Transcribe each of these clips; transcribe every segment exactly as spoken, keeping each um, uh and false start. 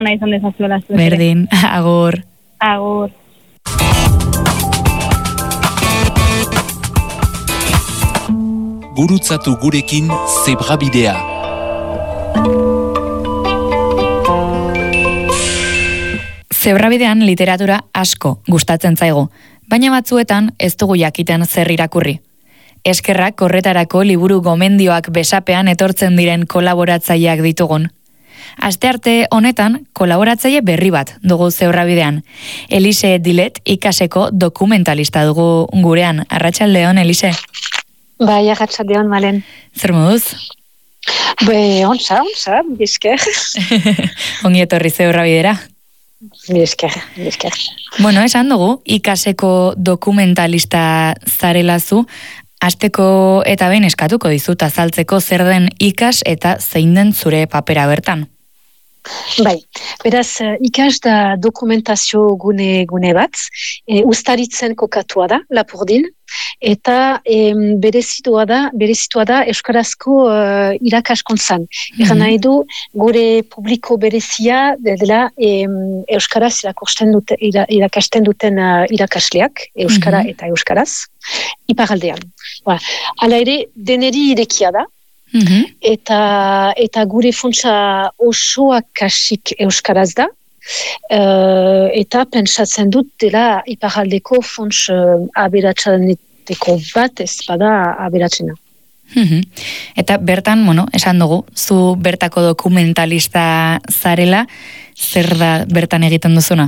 Nahi izan dezazuela. Berdin, agur. Agur. Gurutzatu gurekin Zebrabidea. Zebrabidean literatura asko gustatzen zaigu, baina batzuetan ez dugu jakiten zer irakurri. Eskerrak horretarako liburu gomendioak besapean etortzen diren kolaboratzaileak ditugun. Astearte honetan kolaboratzaile berri bat dugu Zebrabidean. Elise Dilet ikaseko dokumentalista dugu gurean. Arratsaldeon, Elise. Bai, arratsaldeon, Malen. Zer moduz? Be, ontsa, ontsa, bizker. Ongi etorri Zebrabidera. Bizker, bizker. Bueno, esan dugu, ikaseko dokumentalista zarelazu, hasteko eta behin eskatuko dizut azaltzeko zer den ikas eta zein den zure papera bertan. Bai, beraz, ikas da dokumentazio gune, gune bat, e, Uztaritzen kokatua da, Lapurdin, eta e, berezitua da, berezitua da Euskarazko uh, irakaskuntzan. Mm-hmm. Egan nahi du, gure publiko berezia dela e, Euskaraz irakusten dute, ira, irakasten duten uh, irakasleak, Euskara mm-hmm. eta Euskaraz, iparaldean. Ba, hala ere, deneri irekia da, mm-hmm. eta, eta gure funtsa osoak kasik Euskaraz da, Uh, eta pentsatzen dut dela iparaldeko funts uh, aberatsaneteko bat ez bada aberatsena. Mm-hmm. Eta bertan, bueno, esan dugu, zu bertako dokumentalista zarela, zer da bertan egiten duzuna?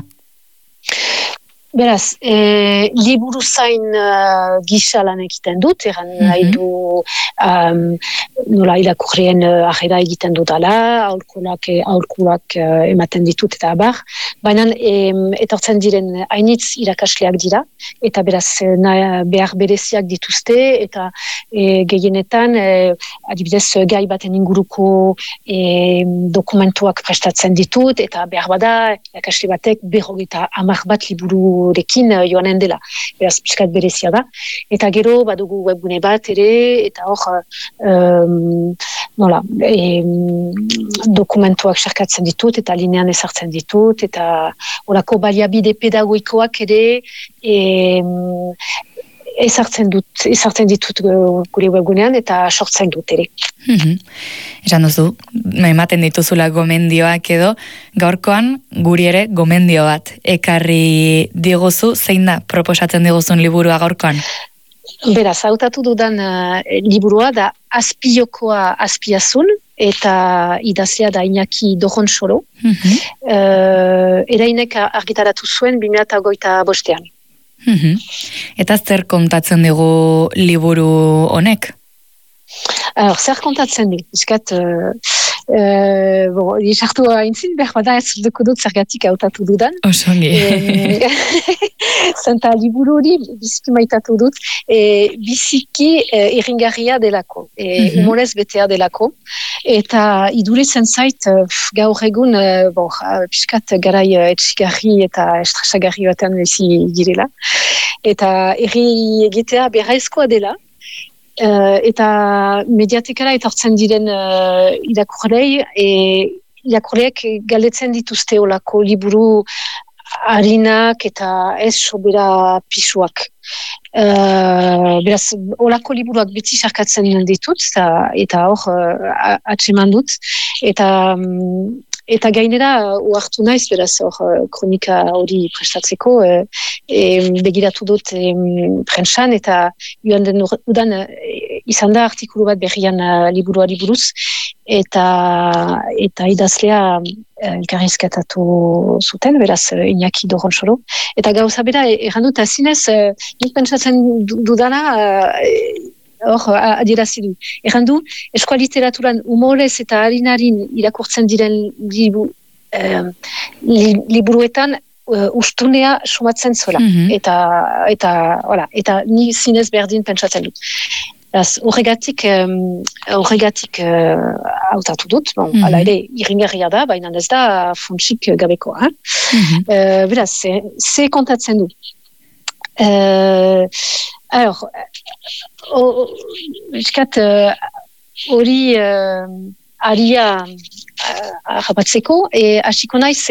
Beraz, e, liburu zain uh, gisa lan egiten dut, eran mm-hmm. nahi du um, nola irakurrien uh, ahera egiten dudala, aholkulak, aholkulak uh, ematen ditut eta abar, baina em, etortzen diren hainitz irakasleak dira, eta beraz na, behar bereziak dituzte, eta e, gehienetan, e, adibidez gai baten inguruko e, dokumentuak prestatzen ditut, eta behar bada irakasle batek berrogeita hamar bat liburu rekin joanen dela. Beraz, pixkat berezia da. Eta gero, badugu webgune bat ere, eta hor, um, nola, e, dokumentuak sarkatzen ditut, eta linean ezartzen ditut, eta horako baliabide pedagogikoak ere, e, ezartzen dut, ezartzen ditut gure webgunean, eta sortzen dut ere. Mm-hmm. Esan duzu, ematen dituzula gomendioak edo, gaurkoan guri ere gomendio bat ekarri diguzu, zein da proposatzen diguzun liburua gaurkoan? Beraz, hautatu dudan uh, liburua da Azpiokoa azpiazun, eta idazlea da Iñaki Doronsoro. Mm-hmm. Uh, erainek argitaratu zuen bi mila hogeita bostean. Mm-hmm. Eta zer kontatzen digu liburu honek? Alors, zer kontatzen di? Iskat, uh, uh, bon, isartu haintzin, behar bada ez duko dut zergatik hautatu dudan. Osongi. Zenta liburu hori biziki maitatu dut, e, biziki e, irringarria delako, e, mm-hmm. humorez betea delako, eta iduritzen zait gaur egun, e, bon, piskat garai etxigarri eta estresagarri batean bizi girela, eta erri egitea berraizkoa dela, Uh, eta mediatekara etortzen diren uh, irakurlei, e, irakurleek galdetzen dituzte olako liburu harinak eta ez sobera pisuak. Uh, beraz, olako liburuak beti sarkatzen ditut, eta hor uh, atseman dut, eta um, Eta gainera, uartu naiz, beraz, hor, kronika hori prestatzeko, e, e, begiratu dut e, prentsan, eta joan den udan e, izan da artikulu bat berrian uh, liburuari buruz, eta, eta idazlea elkarrizketatu zuten, beraz, Iñaki Doronsoro. Eta gauza bera, erran dut, azinez, e, nik pentsatzen dudana, e, hor, adierazi du. Egan du, eskola literaturan humorez eta harinarin irakurtzen diren libu, eh, li, liburuetan uh, ustunea sumatzen zola. Mm-hmm. Eta, eta, hola, eta ni zinez berdin pentsatzen dut. Horregatik, um, horregatik hautatu uh, dut, bon, mm-hmm. ala ere, irringarria da, baina ez da funtsik gabeko. Ha? Mm-hmm. Uh, beraz, ze kontatzen du. Uh, Alors, eskat hori uh, aria harrapatzeko, e, hasiko naiz